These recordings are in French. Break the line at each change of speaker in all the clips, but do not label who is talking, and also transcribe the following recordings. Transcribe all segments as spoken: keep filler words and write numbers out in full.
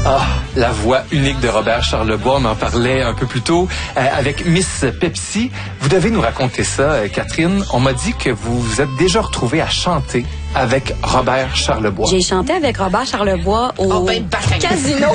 Ah, la voix unique de Robert Charlebois, on en parlait un peu plus tôt euh, avec Miss Pepsi. Vous devez nous raconter ça, euh, Catherine. On m'a dit que vous vous êtes déjà retrouvée à chanter avec Robert Charlebois.
J'ai chanté avec Robert Charlebois au
oh, ben,
casino.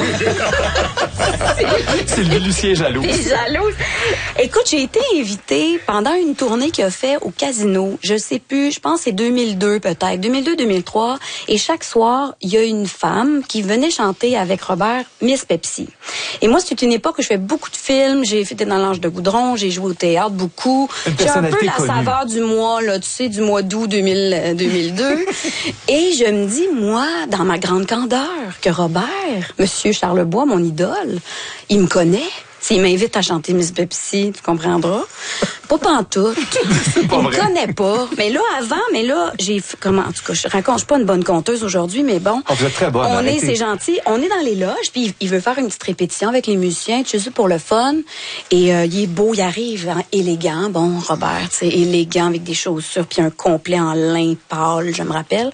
Sylvie Lucier est jalouse.
T'es jalouse. Écoute, j'ai été invitée pendant une tournée qu'il a fait au casino. Je sais plus, je pense que c'est deux mille deux peut-être, deux mille deux deux mille trois. Et chaque soir, il y a une femme qui venait chanter avec Robert, Miss Pepsi. Et moi, c'est une époque où je fais beaucoup de films. J'ai fait dans l'Ange de Goudron, j'ai joué au théâtre beaucoup. J'ai un peu la
connue.
saveur du mois, là, tu sais, du mois d'août deux mille, deux mille deux. Et je me dis, moi, dans ma grande candeur, que Robert, Monsieur Charlebois, mon idole, il me connaît. S'il m'invite à chanter Miss Pepsi, tu comprendras. Pas pantoute. Il me connaît pas. Mais là, avant, mais là, j'ai... Comment, en tout cas, je raconte, je suis pas une bonne conteuse aujourd'hui, mais bon.
Oh, vous êtes très bonne.
On
arrêtez.
est, c'est gentil. On est dans les loges, puis il veut faire une petite répétition avec les musiciens, tu sais, pour le fun. Et euh, il est beau, il arrive, hein, élégant. Bon, Robert, tu sais, élégant avec des chaussures, puis un complet en lin pâle, je me rappelle.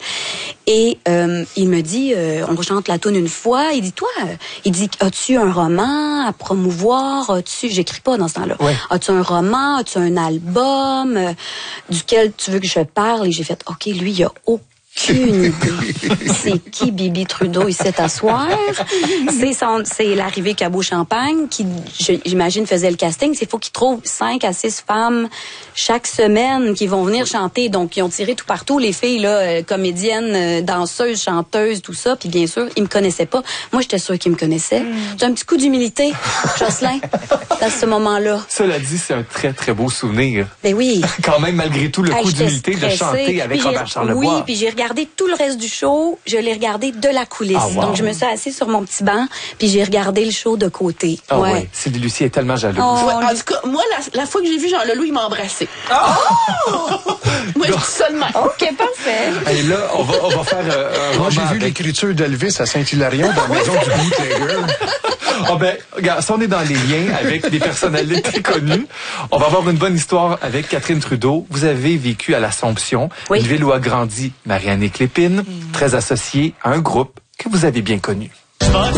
Et euh, il me dit, euh, on chante la toune une fois. Il dit, toi, euh, il dit, as-tu un roman à promouvoir? As-tu, j'écris pas dans ce temps-là.
Ouais.
As-tu un roman? As-tu un album euh, duquel tu veux que je parle? Et j'ai fait, OK, lui, il a aucune idée. C'est qui Bibi Trudeau ici à soir? C'est son, c'est l'arrivée Cabot Champagne qui, j'imagine, faisait le casting. C'est faut qu'il trouve cinq à six femmes chaque semaine qui vont venir chanter. Donc, ils ont tiré tout partout, les filles, là, euh, comédiennes, euh, danseuses, chanteuses, tout ça. Puis bien sûr, ils me connaissaient pas. Moi, j'étais sûre qu'ils me connaissaient. Mm. J'ai un petit coup d'humilité, Jocelyn, à ce moment-là.
Cela dit, c'est un très, très beau souvenir.
Ben oui.
Quand même, malgré tout, le
hey,
coup d'humilité de chanter avec
puis
Robert Charlebois.
Oui, puis j'ai regardé tout le reste du show. Je l'ai regardé de la coulisse.
Ah, wow.
Donc, je me suis assise sur mon petit banc, puis j'ai regardé le show de côté.
Ah
ouais.
ouais. Sylvie Lucier est tellement jalouse.
Oh,
ouais, en tout cas, moi, la, la fois que j'ai vu Jean Leloup, il m'a embrassé. Oh! Moi, je dis ça de même.
OK, parfait.
Et là, on va, on va faire euh, un
Moi, j'ai
roman
vu
avec...
l'écriture d'Elvis à Saint-Hilarion dans la maison du bootlegger.
Oh ben, regarde, si on est dans les liens avec des personnalités connues, on va avoir une bonne histoire avec Catherine Trudeau. Vous avez vécu à l'Assomption,
oui.
une ville où a grandi Marianne Clépine, mm. très associée à un groupe que vous avez bien connu.